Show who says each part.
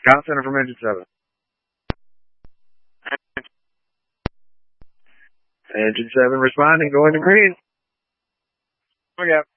Speaker 1: Call center from Engine 7. Engine 7 responding, going to green. Okay.